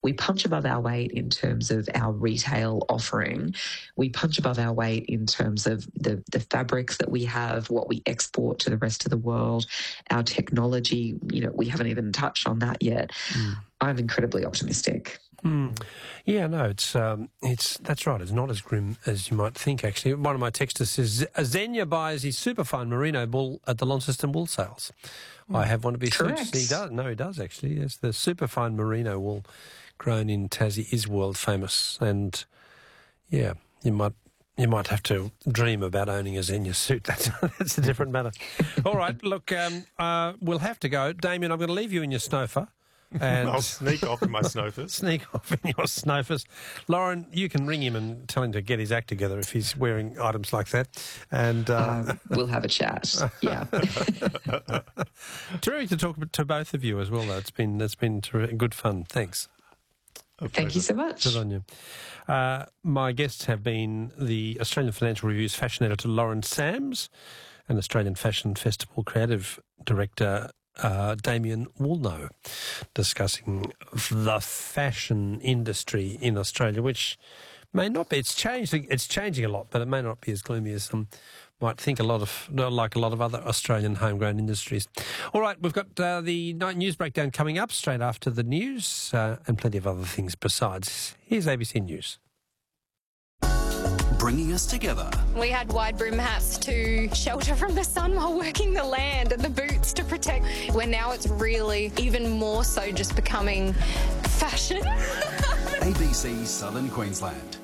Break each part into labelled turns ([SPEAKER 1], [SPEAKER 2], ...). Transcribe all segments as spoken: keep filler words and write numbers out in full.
[SPEAKER 1] we punch above our weight in terms of our retail offering. We punch above our weight in terms of the, the fabrics that we have, what we export to the rest of the world, our technology. You know, we haven't even touched on that yet. Mm. I'm incredibly optimistic.
[SPEAKER 2] Mm. Yeah, no, it's um, it's that's right. It's not as grim as you might think, actually. One of my texters says, Xenia buys his superfine merino wool at the Launceston wool sales. Mm. I have one of his
[SPEAKER 1] Correct.
[SPEAKER 2] suits. He does. No, he does, actually. Yes, the superfine merino wool grown in Tassie is world famous. And, yeah, you might you might have to dream about owning a Xenia suit. That's, that's a different matter. All right, look, um, uh, we'll have to go. Damien, I'm going to leave you in your snowfer. And
[SPEAKER 3] I'll sneak off in my snowfers.
[SPEAKER 2] Sneak off in your snowfers. Lauren, you can ring him and tell him to get his act together if he's wearing items like that. And um,
[SPEAKER 1] um, we'll have a chat. Yeah.
[SPEAKER 2] Terrific to talk to both of you as well, though. It's been it's been terrific, good fun. Thanks.
[SPEAKER 1] Thank you so much.
[SPEAKER 2] Good on you. Uh, my guests have been the Australian Financial Review's fashion editor Lauren Sams and Australian Fashion Festival creative director Uh, Damien Woolnough, discussing the fashion industry in Australia, which may not be, it's changing, it's changing a lot, but it may not be as gloomy as some might think, a lot of, like a lot of other Australian homegrown industries. All right, we've got uh, the night news breakdown coming up straight after the news uh, and plenty of other things besides. Here's A B C News.
[SPEAKER 4] Bringing us together.
[SPEAKER 5] We had wide brim hats to shelter from the sun while working the land and the boots to protect, where now it's really even more so just becoming fashion.
[SPEAKER 4] A B C Southern Queensland.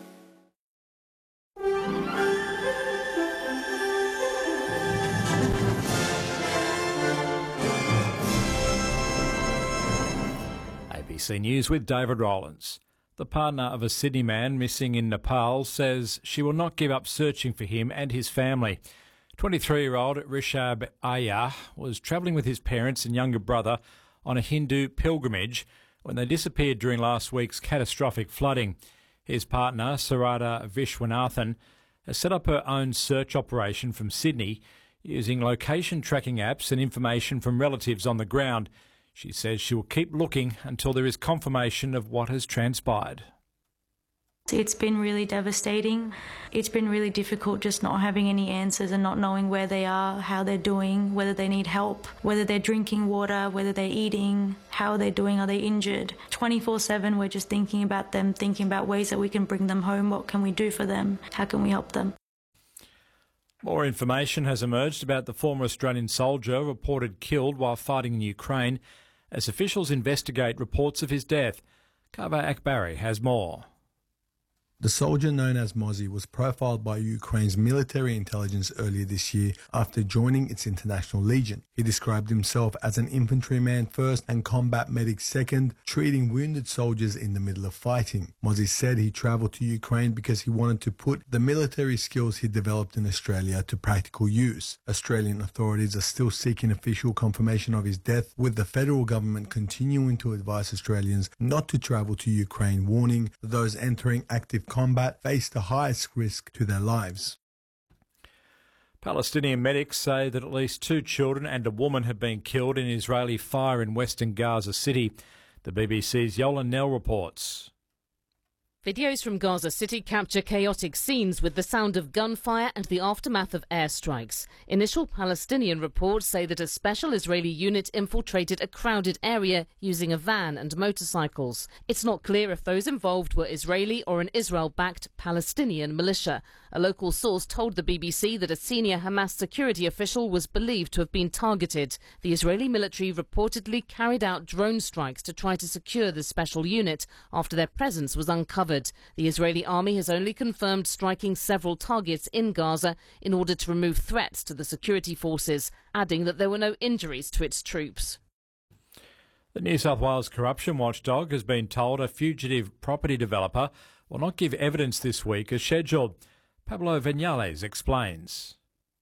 [SPEAKER 6] A B C News with David Rowlands. The partner of a Sydney man missing in Nepal says she will not give up searching for him and his family. twenty-three-year-old Rishabh Iyer was travelling with his parents and younger brother on a Hindu pilgrimage when they disappeared during last week's catastrophic flooding. His partner, Sarada Vishwanathan, has set up her own search operation from Sydney using location tracking apps and information from relatives on the ground. She says she will keep looking until there is confirmation of what has transpired.
[SPEAKER 7] It's been really devastating. It's been really difficult just not having any answers and not knowing where they are, how they're doing, whether they need help, whether they're drinking water, whether they're eating, how they're doing, are they injured. twenty-four seven we're just thinking about them, thinking about ways that we can bring them home, what can we do for them, how can we help them.
[SPEAKER 6] More information has emerged about the former Australian soldier reported killed while fighting in Ukraine as officials investigate reports of his death. Kava Akbari has more.
[SPEAKER 8] The soldier known as Mozzie was profiled by Ukraine's military intelligence earlier this year after joining its international legion. He described himself as an infantryman first and combat medic second, treating wounded soldiers in the middle of fighting. Mozzie said he travelled to Ukraine because he wanted to put the military skills he developed in Australia to practical use. Australian authorities are still seeking official confirmation of his death, with the federal government continuing to advise Australians not to travel to Ukraine, warning those entering active combat face the highest risk to their lives.
[SPEAKER 6] Palestinian medics say that at least two children and a woman have been killed in Israeli fire in western Gaza City. The B B C's Yolan Nell reports.
[SPEAKER 9] Videos from Gaza City capture chaotic scenes with the sound of gunfire and the aftermath of airstrikes. Initial Palestinian reports say that a special Israeli unit infiltrated a crowded area using a van and motorcycles. It's not clear if those involved were Israeli or an Israel-backed Palestinian militia. A local source told the B B C that a senior Hamas security official was believed to have been targeted. The Israeli military reportedly carried out drone strikes to try to secure the special unit after their presence was uncovered. The Israeli army has only confirmed striking several targets in Gaza in order to remove threats to the security forces, adding that there were no injuries to its troops.
[SPEAKER 6] The New South Wales corruption watchdog has been told a fugitive property developer will not give evidence this week as scheduled. Pablo Vinales explains.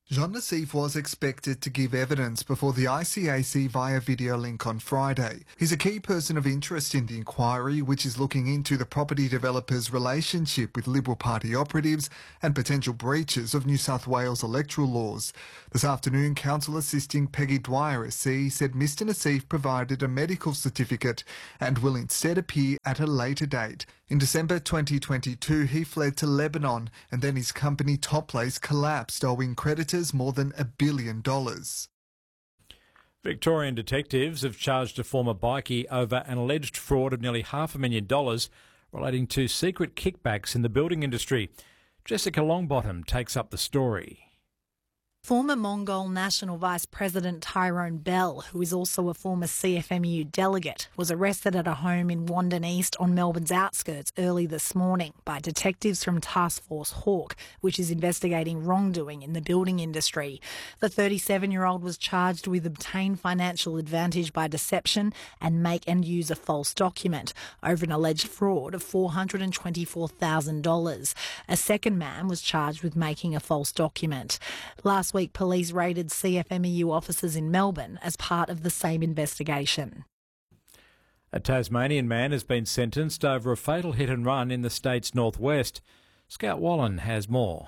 [SPEAKER 3] Jean Nassif was expected to give evidence before the I C A C via video link on Friday. He's a key person of interest in the inquiry, which is looking into the property developer's relationship with Liberal Party operatives and potential breaches of New South Wales electoral laws. This afternoon, Counsel Assisting Peggy Dwyer S C said Mister Nassif provided a medical certificate and will instead appear at a later date. In December twenty twenty-two, he fled to Lebanon and then his company Toplace collapsed, owing creditors more than a billion dollars.
[SPEAKER 6] Victorian detectives have charged a former bikie over an alleged fraud of nearly half a million dollars relating to secret kickbacks in the building industry. Jessica Longbottom takes up the story.
[SPEAKER 10] Former Mongol National Vice President Tyrone Bell, who is also a former C F M U delegate, was arrested at a home in Wandon East on Melbourne's outskirts early this morning by detectives from Task Force Hawk, which is investigating wrongdoing in the building industry. The thirty-seven-year-old was charged with obtain financial advantage by deception and make and use a false document over an alleged fraud of four hundred twenty-four thousand dollars. A second man was charged with making a false document. Last week, police raided C F M E U offices in Melbourne as part of the same investigation.
[SPEAKER 6] A Tasmanian man has been sentenced over a fatal hit and run in the state's northwest. Scout Wallen has more.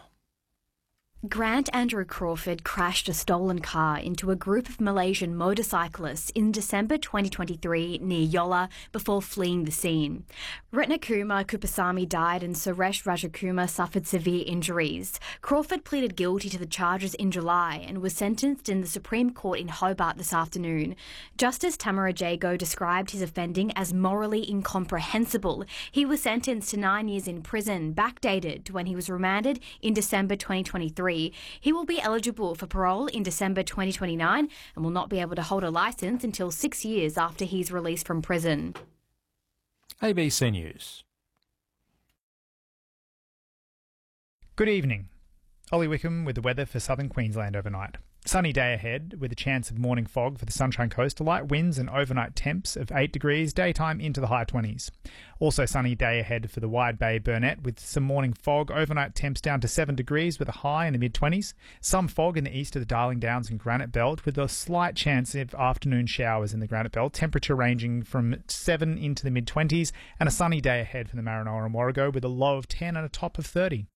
[SPEAKER 11] Grant Andrew Crawford crashed a stolen car into a group of Malaysian motorcyclists in December twenty twenty-three near Yola before fleeing the scene. Ratnakumar Kupasamy died and Suresh Rajakumar suffered severe injuries. Crawford pleaded guilty to the charges in July and was sentenced in the Supreme Court in Hobart this afternoon. Justice Tamara Jago described his offending as morally incomprehensible. He was sentenced to nine years in prison, backdated to when he was remanded in December twenty twenty-three. He will be eligible for parole in December twenty twenty-nine and will not be able to hold a licence until six years after he's released from prison.
[SPEAKER 6] A B C News.
[SPEAKER 12] Good evening. Ollie Wickham with the weather for southern Queensland overnight. Sunny day ahead with a chance of morning fog for the Sunshine Coast, light winds and overnight temps of eight degrees, daytime into the high twenties. Also sunny day ahead for the Wide Bay Burnett with some morning fog, overnight temps down to seven degrees with a high in the mid twenties. Some fog in the east of the Darling Downs and Granite Belt with a slight chance of afternoon showers in the Granite Belt, temperature ranging from seven into the mid twenties, and a sunny day ahead for the Maranoa and Warrego with a low of ten and a top of thirty.